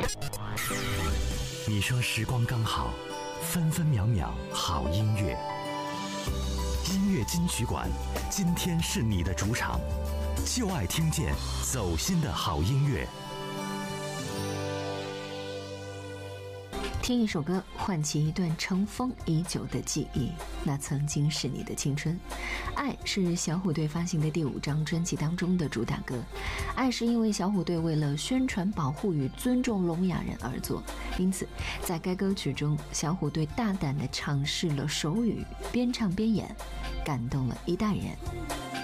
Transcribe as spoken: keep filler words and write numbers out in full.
你说时光刚好，分分秒秒好音乐。音乐金曲馆，今天是你的主场，就爱听见走心的好音乐。 听一首歌，唤起一段尘封已久的记忆，那曾经是你的青春。爱是小虎队发行的第五张专辑当中的主打歌。爱是因为小虎队为了宣传保护与尊重聋哑人而作，因此在该歌曲中，小虎队大胆地尝试了手语，边唱边演，感动了一代人。